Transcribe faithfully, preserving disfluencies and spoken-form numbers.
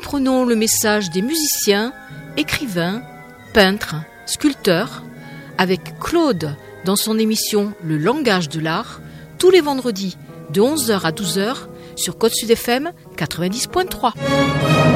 reprenons le message des musiciens, écrivains, peintres, sculpteurs, avec Claude dans son émission Le langage de l'art, tous les vendredis de onze heures à douze heures sur Côte Sud F M quatre-vingt-dix point trois.